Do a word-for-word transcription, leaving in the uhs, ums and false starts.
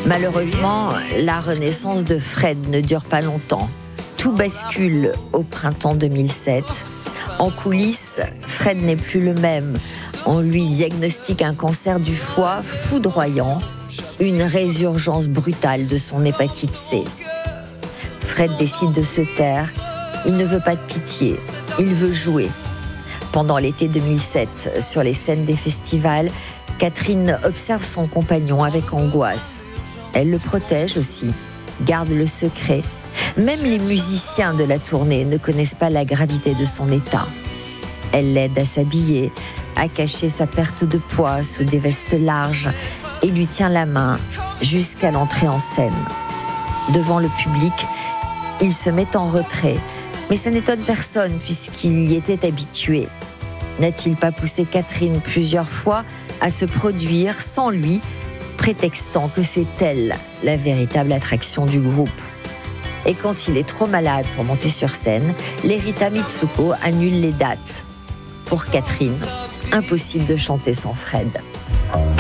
Malheureusement, la renaissance de Fred ne dure pas longtemps. Tout bascule au printemps deux mille sept. En coulisses, Fred n'est plus le même. On lui diagnostique un cancer du foie foudroyant, une résurgence brutale de son hépatite C. Fred décide de se taire. Il ne veut pas de pitié. Il veut jouer. Pendant l'été deux mille sept, sur les scènes des festivals, Catherine observe son compagnon avec angoisse. Elle le protège aussi, garde le secret. Même les musiciens de la tournée ne connaissent pas la gravité de son état. Elle l'aide à s'habiller, à cacher sa perte de poids sous des vestes larges et lui tient la main jusqu'à l'entrée en scène. Devant le public, il se met en retrait, mais ça n'étonne personne puisqu'il y était habitué. N'a-t-il pas poussé Catherine plusieurs fois à se produire sans lui, prétextant que c'est elle la véritable attraction du groupe? Et quand il est trop malade pour monter sur scène, l'Erita Mitsuko annule les dates. Pour Catherine, impossible de chanter sans Fred.